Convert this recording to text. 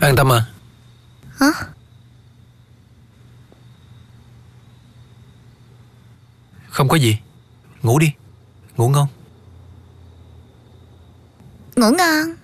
An tâm à. Hả? Không có gì. Ngủ đi. Ngủ ngon. Ngủ ngon.